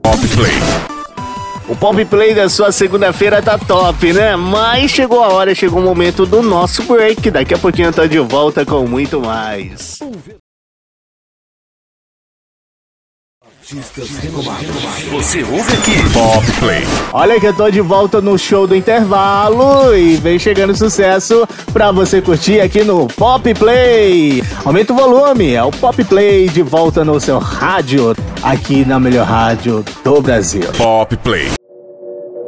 Pop Play. O Pop Play da sua segunda-feira tá top, né? Mas chegou a hora, chegou o momento do nosso break. Daqui a pouquinho eu tô de volta com muito mais. Você ouve aqui Pop Play. Olha que eu tô de volta no show do intervalo e vem chegando sucesso pra você curtir aqui no Pop Play. Aumenta o volume, é o Pop Play de volta no seu rádio, aqui na melhor rádio do Brasil. Pop Play.